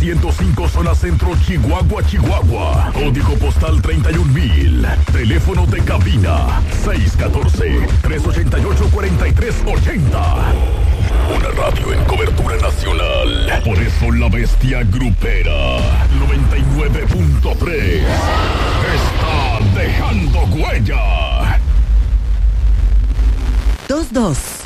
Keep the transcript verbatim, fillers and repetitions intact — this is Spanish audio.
ciento cinco zona centro, Chihuahua, Chihuahua. Código postal treinta y un mil. Teléfono de cabina seis uno cuatro, tres ocho ocho, cuatro tres ocho cero. Una radio en cobertura nacional. Por eso la bestia grupera noventa y nueve punto tres está dejando huella. dos dos